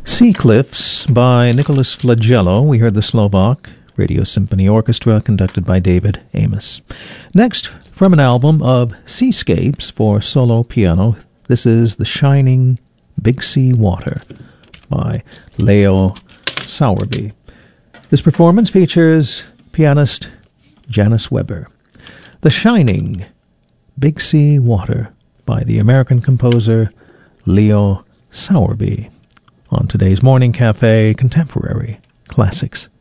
Sea Cliffs by Nicholas Flagello. We heard the Slovak Radio Symphony Orchestra conducted by David Amos. Next, from an album of Seascapes for solo piano, this is The Shining Big Sea Water by Leo Sowerby. This performance features pianist Janice Weber. The Shining Big Sea Water by the American composer Leo Sowerby on today's Morning Cafe Contemporary Classics.